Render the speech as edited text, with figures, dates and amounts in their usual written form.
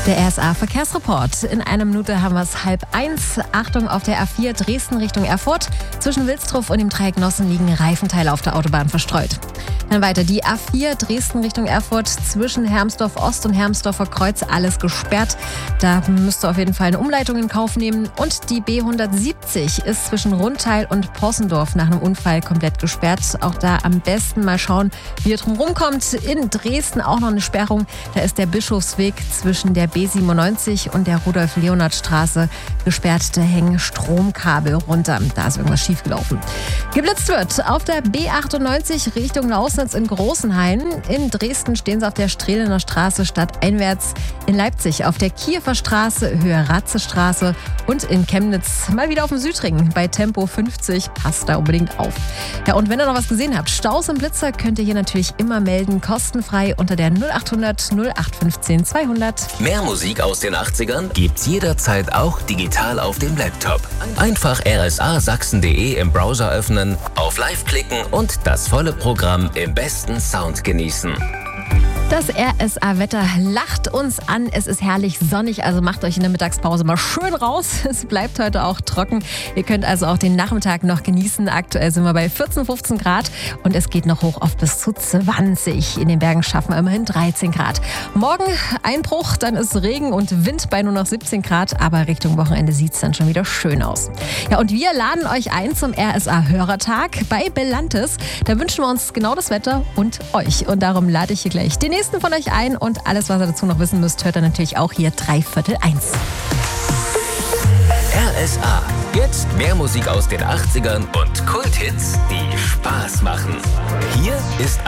Der RSA-Verkehrsreport. In einer Minute haben wir es 12:30. Achtung, auf der A4 Dresden Richtung Erfurt. Zwischen Wilsdruf und dem Dreieck Nossen liegen Reifenteile auf der Autobahn verstreut. Dann weiter die A4 Dresden Richtung Erfurt. Zwischen Hermsdorf Ost und Hermsdorfer Kreuz alles gesperrt. Da müsst ihr auf jeden Fall eine Umleitung in Kauf nehmen. Und die B170 ist zwischen Rundteil und Possendorf nach einem Unfall komplett gesperrt. Auch da am besten mal schauen, wie ihr drum rumkommt. In Dresden auch noch eine Sperrung. Da ist der Bischofsweg zwischen der B97 und der Rudolf-Leonhard-Straße gesperrt. Da hängen Stromkabel runter. Da ist irgendwas schiefgelaufen. Geblitzt wird auf der B98 Richtung Lausnitz in Großenhain. In Dresden stehen sie auf der Strehlener Straße stadteinwärts. In Leipzig auf der Kiewer Straße, Höhe Ratzestraße. Und in Chemnitz mal wieder auf dem Südring bei Tempo 50. Passt da unbedingt auf. Ja, und wenn ihr noch was gesehen habt, Staus und Blitzer könnt ihr hier natürlich immer melden. Kostenfrei unter der 0800 0815 200. Mehr Musik aus den 80ern gibt's jederzeit auch digital auf dem Laptop. Einfach rsasachsen.de im Browser öffnen, auf Live klicken und das volle Programm im besten Sound genießen. Das RSA-Wetter lacht uns an. Es ist herrlich sonnig, also macht euch in der Mittagspause mal schön raus. Es bleibt heute auch trocken. Ihr könnt also auch den Nachmittag noch genießen. Aktuell sind wir bei 14, 15 Grad und es geht noch hoch auf bis zu 20. In den Bergen schaffen wir immerhin 13 Grad. Morgen Einbruch, dann ist Regen und Wind bei nur noch 17 Grad, aber Richtung Wochenende sieht es dann schon wieder schön aus. Ja, und wir laden euch ein zum RSA-Hörertag bei Belantes. Da wünschen wir uns genau das Wetter und euch. Und darum lade ich hier gleich den nächsten von euch ein und alles, was ihr dazu noch wissen müsst, hört ihr natürlich auch hier 1:15. RSA. Jetzt mehr Musik aus den 80ern und Kulthits, die Spaß machen. Hier ist